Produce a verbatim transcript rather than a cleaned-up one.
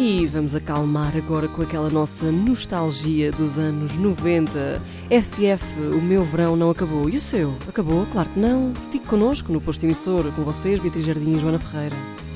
E vamos acalmar agora com aquela nossa nostalgia dos anos noventa. F F, o meu verão não acabou. E o seu? Acabou? Claro que não. Fique connosco no posto emissor, com vocês, Beatriz Jardim e Joana Ferreira.